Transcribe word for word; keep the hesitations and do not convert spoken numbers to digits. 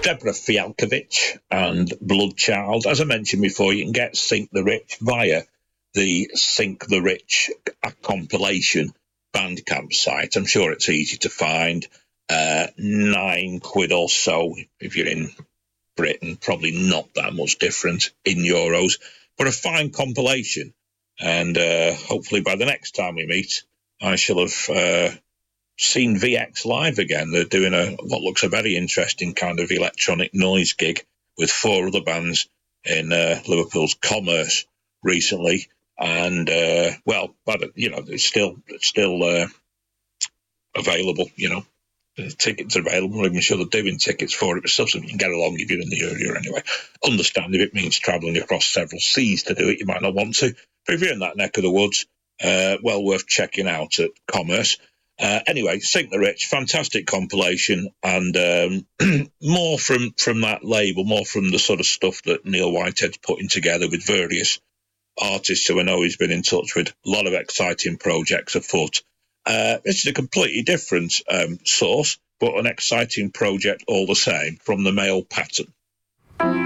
Deborah Fialkovich and Bloodchild. As I mentioned before, you can get Sink the Rich via the Sink the Rich compilation Bandcamp site. I'm sure it's easy to find. Uh, nine quid or so if you're in Britain. Probably not that much different in euros, but a fine compilation. And uh, hopefully by the next time we meet, I shall have uh, seen V X live again. They're doing a what looks a very interesting kind of electronic noise gig with four other bands in uh, Liverpool's Commerce recently. And, uh, well, but, you know, it's still, it's still uh, available, you know. The tickets are available. I'm not even sure they're doing tickets for it, but still something you can get along if you're in the area anyway. Understand if it means travelling across several seas to do it, you might not want to. But if you're in that neck of the woods, uh, well worth checking out at Commerce. Uh, anyway, Sink the Rich, fantastic compilation, and um, more from, from that label, more from the sort of stuff that Neil Whitehead's putting together with various artists who I know he's been in touch with. A lot of exciting projects afoot. Uh, this is a completely different um, source, but an exciting project all the same from the Male Pattern.